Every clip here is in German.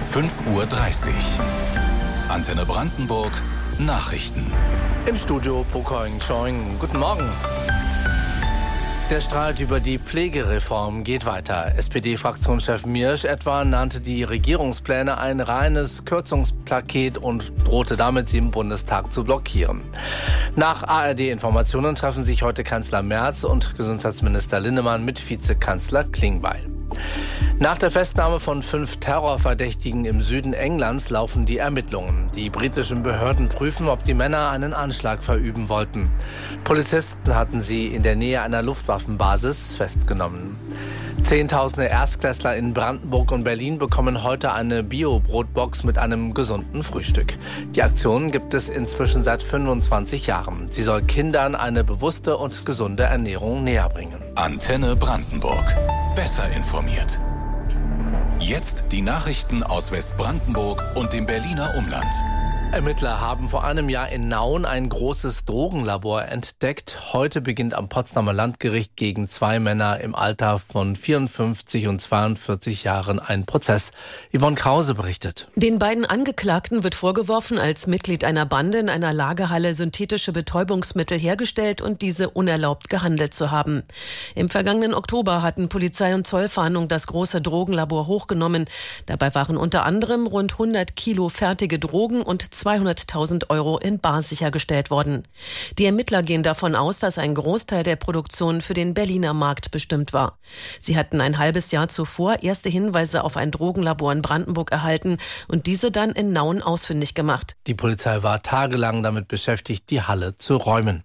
5:30 Uhr. Antenne Brandenburg Nachrichten. Im Studio Pokoing Choing. Guten Morgen. Der Streit über die Pflegereform geht weiter. SPD-Fraktionschef Miersch etwa nannte die Regierungspläne ein reines Kürzungspaket und drohte damit, sie im Bundestag zu blockieren. Nach ARD-Informationen treffen sich heute Kanzler Merz und Gesundheitsminister Linnemann mit Vizekanzler Klingbeil. Nach der Festnahme von 5 Terrorverdächtigen im Süden Englands laufen die Ermittlungen. Die britischen Behörden prüfen, ob die Männer einen Anschlag verüben wollten. Polizisten hatten sie in der Nähe einer Luftwaffenbasis festgenommen. Zehntausende Erstklässler in Brandenburg und Berlin bekommen heute eine Bio-Brotbox mit einem gesunden Frühstück. Die Aktion gibt es inzwischen seit 25 Jahren. Sie soll Kindern eine bewusste und gesunde Ernährung näherbringen. Antenne Brandenburg. Besser informiert. Jetzt die Nachrichten aus Westbrandenburg und dem Berliner Umland. Ermittler haben vor einem Jahr in Nauen ein großes Drogenlabor entdeckt. Heute beginnt am Potsdamer Landgericht gegen 2 Männer im Alter von 54 und 42 Jahren ein Prozess. Yvonne Krause berichtet. Den beiden Angeklagten wird vorgeworfen, als Mitglied einer Bande in einer Lagerhalle synthetische Betäubungsmittel hergestellt und diese unerlaubt gehandelt zu haben. Im vergangenen Oktober hatten Polizei und Zollfahndung das große Drogenlabor hochgenommen. Dabei waren unter anderem rund 100 Kilo fertige Drogen und 200.000 Euro in bar sichergestellt worden. Die Ermittler gehen davon aus, dass ein Großteil der Produktion für den Berliner Markt bestimmt war. Sie hatten ein halbes Jahr zuvor erste Hinweise auf ein Drogenlabor in Brandenburg erhalten und diese dann in Nauen ausfindig gemacht. Die Polizei war tagelang damit beschäftigt, die Halle zu räumen.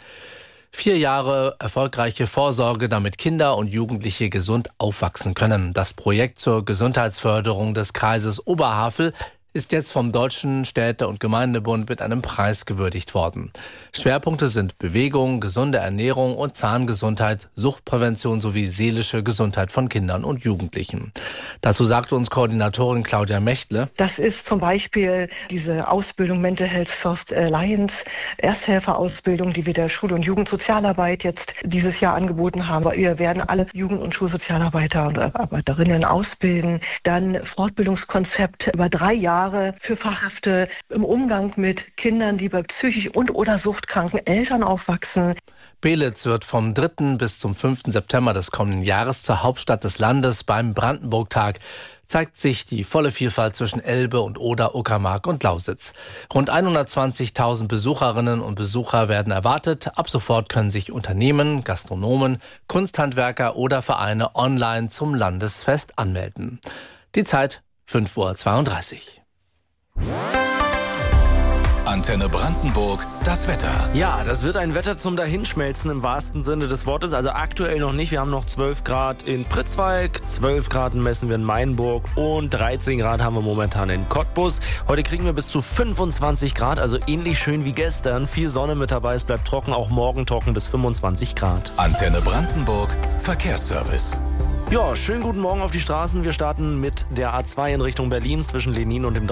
4 Jahre erfolgreiche Vorsorge, damit Kinder und Jugendliche gesund aufwachsen können. Das Projekt zur Gesundheitsförderung des Kreises Oberhavel ist jetzt vom Deutschen Städte- und Gemeindebund mit einem Preis gewürdigt worden. Schwerpunkte sind Bewegung, gesunde Ernährung und Zahngesundheit, Suchtprävention sowie seelische Gesundheit von Kindern und Jugendlichen. Dazu sagte uns Koordinatorin Claudia Mechtle: Das ist zum Beispiel diese Ausbildung Mental Health First Alliance, Ersthelferausbildung, die wir der Schul- und Jugendsozialarbeit jetzt dieses Jahr angeboten haben. Wir werden alle Jugend- und Schulsozialarbeiter und Arbeiterinnen ausbilden. Dann Fortbildungskonzept über 3 Jahre für Fachkräfte im Umgang mit Kindern, die bei psychisch und oder suchtkranken Eltern aufwachsen. Belitz wird vom 3. bis zum 5. September des kommenden Jahres zur Hauptstadt des Landes. Beim Brandenburg-Tag zeigt sich die volle Vielfalt zwischen Elbe und Oder, Uckermark und Lausitz. Rund 120.000 Besucherinnen und Besucher werden erwartet. Ab sofort können sich Unternehmen, Gastronomen, Kunsthandwerker oder Vereine online zum Landesfest anmelden. Die Zeit 5:32 Uhr. Antenne Brandenburg, das Wetter. Ja, das wird ein Wetter zum Dahinschmelzen im wahrsten Sinne des Wortes. Also aktuell noch nicht. Wir haben noch 12 Grad in Pritzwalk, 12 Grad messen wir in Mainburg und 13 Grad haben wir momentan in Cottbus. Heute kriegen wir bis zu 25 Grad, also ähnlich schön wie gestern. Viel Sonne mit dabei, es bleibt trocken, auch morgen trocken bis 25 Grad. Antenne Brandenburg, Verkehrsservice. Ja, schönen guten Morgen auf die Straßen. Wir starten mit der A2 in Richtung Berlin zwischen Lenin und dem